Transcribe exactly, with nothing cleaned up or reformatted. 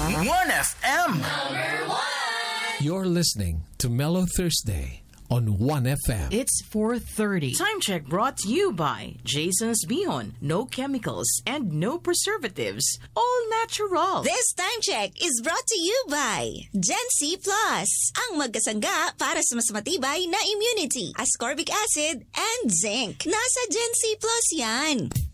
one F M. You're listening to Mellow Thursday on one F M. It's four thirty. Time check brought to you by Jason's Bihon. No chemicals and no preservatives. All natural. This time check is brought to you by Gen C Plus. Ang magkasangga para sa mas matibay na immunity, ascorbic acid, and zinc. Nasa Gen C Plus yan.